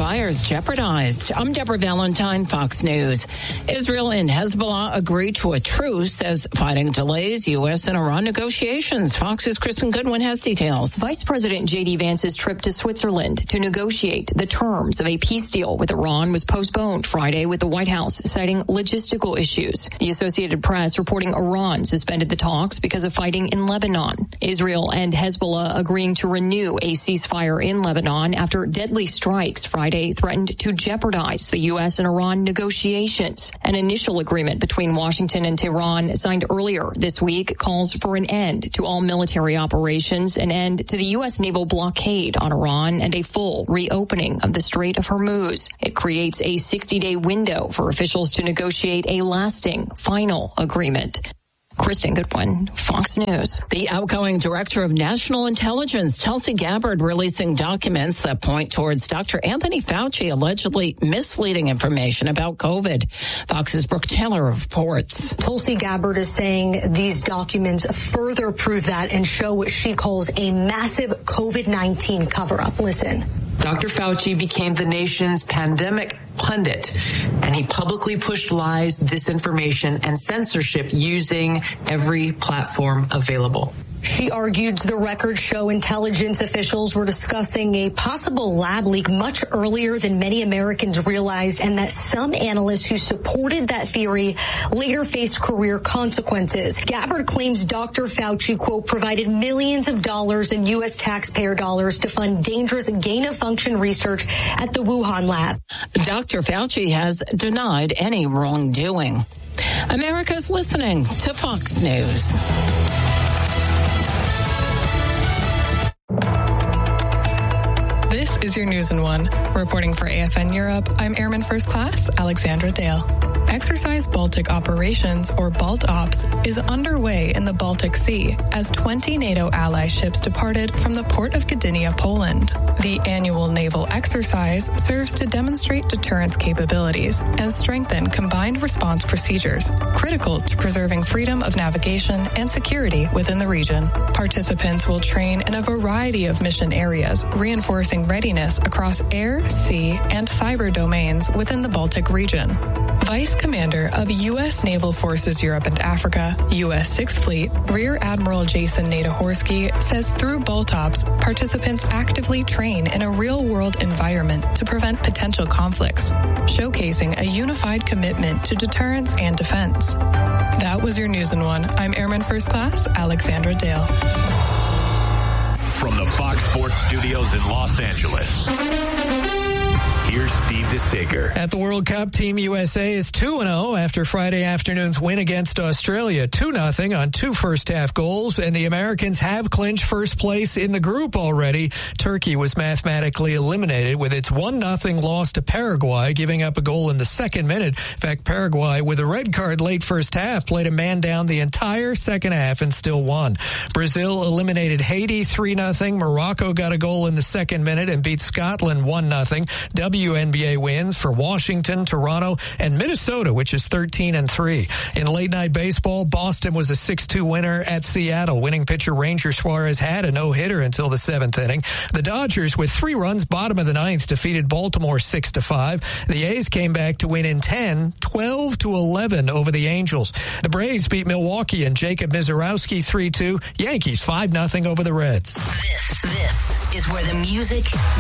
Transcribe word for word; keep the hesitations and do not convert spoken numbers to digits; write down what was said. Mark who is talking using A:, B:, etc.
A: ceasefires jeopardized. I'm Deborah Valentine, Fox News. Israel and Hezbollah agreed to a truce as fighting delays U S and Iran negotiations. Fox's Kristen Goodwin has details.
B: Vice President J D Vance's trip to Switzerland to negotiate the terms of a peace deal with Iran was postponed Friday, with the White House citing logistical issues. The Associated Press reporting Iran suspended the talks because of fighting in Lebanon. Israel and Hezbollah agreeing to renew a ceasefire in Lebanon after deadly strikes Friday threatened to jeopardize the U S and Iran negotiations. An initial agreement between Washington and Tehran signed earlier this week calls for an end to all military operations, an end to the U S naval blockade on Iran, and a full reopening of the Strait of Hormuz. It creates a sixty-day window for officials to negotiate a lasting final agreement. Kristen Goodwin, Fox News.
A: The outgoing director of national intelligence, Tulsi Gabbard, releasing documents that point towards Doctor Anthony Fauci allegedly misleading information about COVID. Fox's Brooke Taylor reports.
C: Tulsi Gabbard is saying these documents further prove that and show what she calls a massive COVID nineteen cover-up. Listen.
D: Doctor Fauci became the nation's pandemic pundit, and he publicly pushed lies, disinformation, and censorship using every platform available.
C: She argued the records show intelligence officials were discussing a possible lab leak much earlier than many Americans realized, and that some analysts who supported that theory later faced career consequences. Gabbard claims Doctor Fauci, quote, provided millions of dollars in U S taxpayer dollars to fund dangerous gain-of-function research at the Wuhan lab.
A: Doctor Fauci has denied any wrongdoing. America's listening to Fox News.
E: This is your News in One. Reporting for A F N Europe, I'm Airman First Class Alexandra Dale. Exercise Baltic Operations, or BALTOPS, is underway in the Baltic Sea as twenty NATO ally ships departed from the port of Gdynia, Poland. The annual naval exercise serves to demonstrate deterrence capabilities and strengthen combined response procedures, critical to preserving freedom of navigation and security within the region. Participants will train in a variety of mission areas, reinforcing readiness across air, sea, and cyber domains within the Baltic region. Vice Commander of U S Naval Forces Europe and Africa, U S sixth Fleet, Rear Admiral Jason Nadehorsky, says through BALTOPS, participants actively train in a real-world environment to prevent potential conflicts, showcasing a unified commitment to deterrence and defense. That was your News in One. I'm Airman First Class Alexandra Dale.
F: From the Fox Sports Studios in Los Angeles, here's Steve DeSager.
G: At the World Cup, Team U S A is two and oh after Friday afternoon's win against Australia, two nothing on two first-half goals, and the Americans have clinched first place in the group already. Turkey was mathematically eliminated with its one nothing loss to Paraguay, giving up a goal in the second minute. In fact, Paraguay, with a red card late first half, played a man down the entire second half and still won. Brazil eliminated Haiti three nothing. Morocco got a goal in the second minute and beat Scotland one nothing. W N B A wins for Washington, Toronto, and Minnesota, which is thirteen and three. In late-night baseball, Boston was a six two winner at Seattle. Winning pitcher Ranger Suarez had a no-hitter until the seventh inning. The Dodgers, with three runs bottom of the ninth, defeated Baltimore six to five. The A's came back to win in ten, twelve to eleven over the Angels. The Braves beat Milwaukee and Jacob Mizorowski three two. Yankees five nothing over the Reds.
H: This, this is where the music